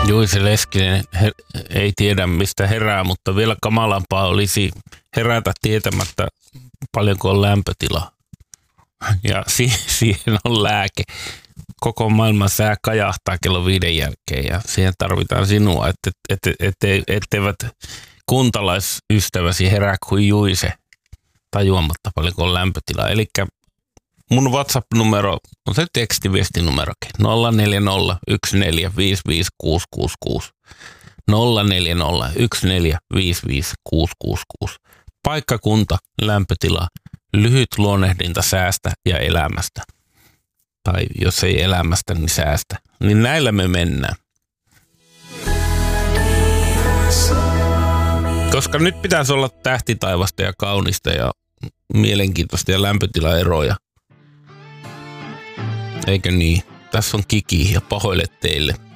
Juise Leskinen ei tiedä mistä herää, mutta vielä kamalampaa olisi herätä tietämättä paljonko on lämpötila. Ja siihen on lääke. Koko maailman sää kajahtaa kello 5 jälkeen ja siihen tarvitaan sinua, etteivät kuntalaisystäväsi herää kuin Juise tajuamatta paljonko on lämpötila. Eli mun WhatsApp-numero on se tekstiviestinumerokin 0401455666. 0401455666. Paikkakunta, lämpötila, lyhyt luonnehdinta säästä ja elämästä. Tai jos ei elämästä, niin säästä. Niin näillä me mennään. Koska nyt pitäisi olla tähtitaivasta ja kaunista ja mielenkiintoista ja lämpötilaeroja. Eikö niin? Tässä on Kiki ja pahoille teille.